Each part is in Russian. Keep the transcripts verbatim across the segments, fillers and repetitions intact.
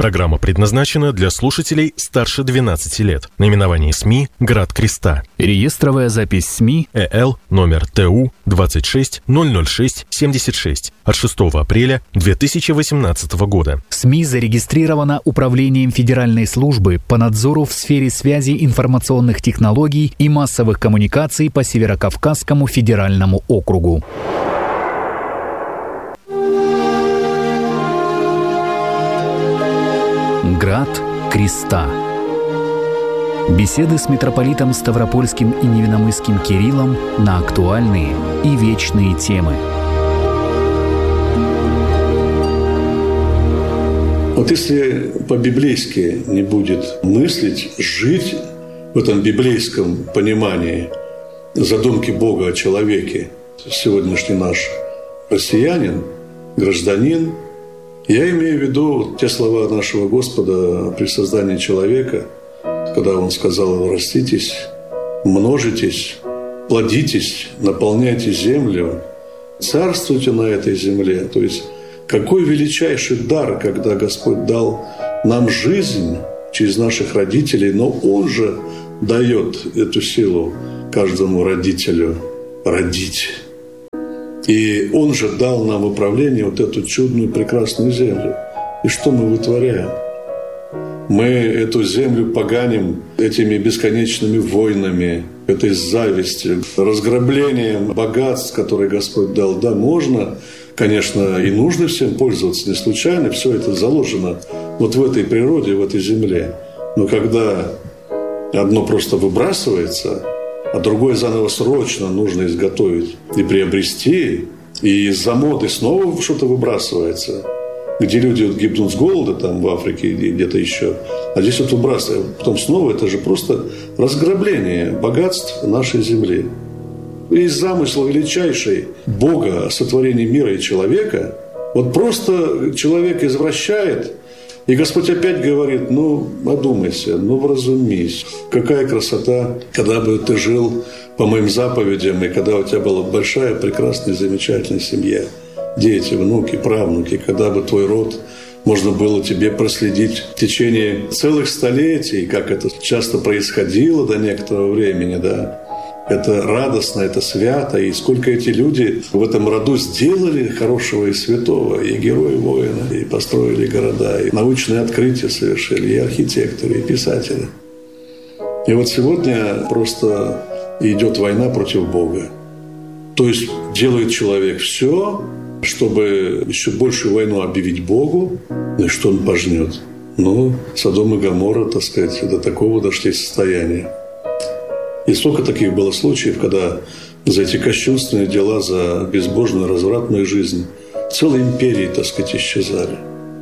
Программа предназначена для слушателей старше двенадцати лет. Наименование СМИ «Град Креста». Реестровая запись СМИ ЭЛ номер ТУ двадцать шесть ноль ноль шесть семьдесят шесть от шестого апреля две тысячи восемнадцатого года. СМИ зарегистрирована Управлением Федеральной службы по надзору в сфере связи, информационных технологий и массовых коммуникаций по Северокавказскому федеральному округу. Град Креста. Беседы с митрополитом Ставропольским и Невинномысским Кириллом на актуальные и вечные темы. Вот если по-библейски не будет мыслить, жить в этом библейском понимании задумки Бога о человеке, сегодняшний наш россиянин, гражданин, я имею в виду те слова нашего Господа при создании человека, когда Он сказал: «Раститесь, множитесь, плодитесь, наполняйте землю, царствуйте на этой земле». То есть какой величайший дар, когда Господь дал нам жизнь через наших родителей, но Он же дает эту силу каждому родителю родить. И Он же дал нам в управление вот эту чудную, прекрасную землю. И что мы вытворяем? Мы эту землю поганим этими бесконечными войнами, этой завистью, разграблением богатств, которые Господь дал. Да, можно, конечно, и нужно всем пользоваться, не случайно. Все это заложено вот в этой природе, в этой земле. Но когда одно просто выбрасывается, а другое заново срочно нужно изготовить и приобрести, и из-за моды снова что-то выбрасывается, где люди вот гибнут с голода там в Африке или где-то еще, а здесь вот выбрасывают. Потом снова это же просто разграбление богатств нашей земли. И замысл величайший Бога о сотворении мира и человека, вот просто человек извращает. И Господь опять говорит: ну, одумайся, ну, вразумись. Какая красота, когда бы ты жил по моим заповедям, и когда у тебя была большая, прекрасная, замечательная семья, дети, внуки, правнуки, когда бы твой род можно было тебе проследить в течение целых столетий, как это часто происходило до некоторого времени, да. Это радостно, это свято. И сколько эти люди в этом роду сделали хорошего и святого, и герои воина, и построили города, и научные открытия совершили, и архитекторы, и писатели. И вот сегодня просто идет война против Бога. То есть делает человек все, чтобы еще большую войну объявить Богу, и что он пожнет. Но Содом и Гоморра, так сказать, до такого дошли состояния. И сколько таких было случаев, когда за эти кощунственные дела, за безбожную, развратную жизнь целые империи, так сказать, исчезали.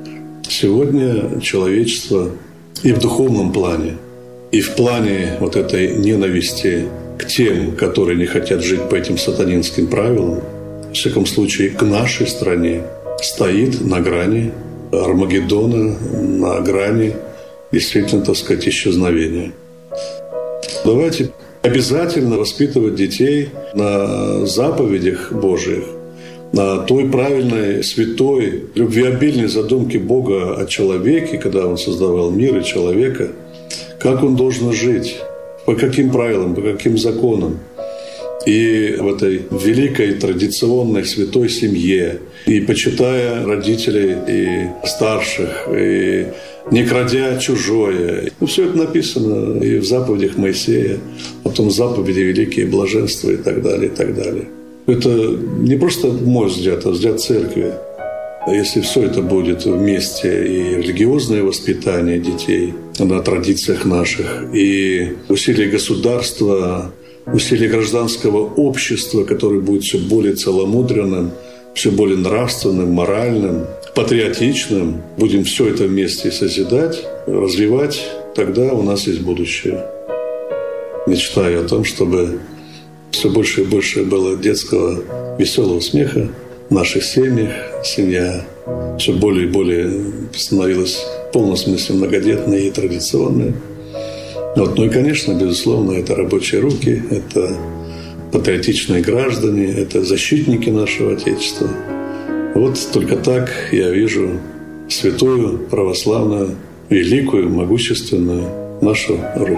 Сегодня человечество и в духовном плане, и в плане вот этой ненависти к тем, которые не хотят жить по этим сатанинским правилам, в всяком случае, к нашей стране, стоит на грани Армагеддона, на грани действительно, так сказать, исчезновения. Давайте обязательно воспитывать детей на заповедях Божьих, на той правильной, святой, любвеобильной задумке Бога о человеке, когда Он создавал мир и человека, как он должен жить, по каким правилам, по каким законам. И в этой великой традиционной святой семье, и почитая родителей и старших, и не крадя чужое. Ну, все это написано и в заповедях Моисея, потом заповеди великие, блаженства и так далее, и так далее. Это не просто мой взгляд, а взгляд церкви. Если все это будет вместе, и религиозное воспитание детей на традициях наших, и усилия государства, усилия гражданского общества, которое будет все более целомудренным, все более нравственным, моральным, патриотичным, будем все это вместе созидать, развивать, тогда у нас есть будущее. Мечтаю о том, чтобы все больше и больше было детского веселого смеха в наших семьях, семья все более и более становилась в полном смысле многодетной и традиционной. Вот. Ну и, конечно, безусловно, это рабочие руки, это патриотичные граждане, это защитники нашего Отечества. Вот только так я вижу святую, православную, великую, могущественную нашу Русь.